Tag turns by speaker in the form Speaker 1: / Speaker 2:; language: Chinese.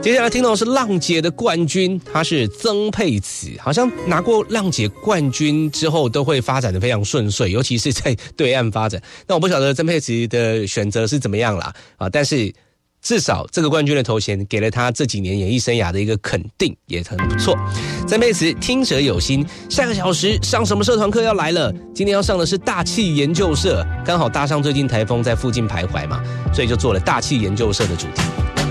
Speaker 1: 接下来听到的是浪姐的冠军，她是曾沛慈，好像拿过浪姐冠军之后都会发展得非常顺遂，尤其是在对岸发展。那我不晓得曾沛慈的选择是怎么样啦，但是至少这个冠军的头衔给了他这几年演艺生涯的一个肯定，也很不错。曾沛慈听者有心，下个小时上什么社团课要来了？今天要上的是大气研究社，刚好搭上最近台风在附近徘徊嘛，所以就做了大气研究社的主题。